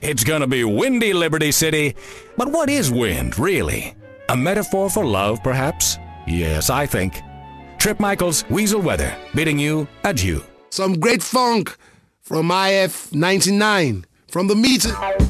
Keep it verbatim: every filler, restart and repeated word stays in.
It's gonna be windy Liberty City. But what is wind, really? A metaphor for love, perhaps? Yes, I think. Trip Michaels, Weasel Weather, bidding you adieu. Some great funk from I F ninety-nine from the meter.